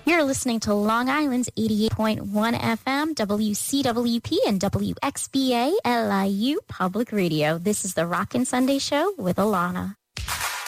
You're listening to Long Island's 88.1 FM, WCWP, and WXBA LIU Public Radio. This is the Rockin' Sunday Show with Alana.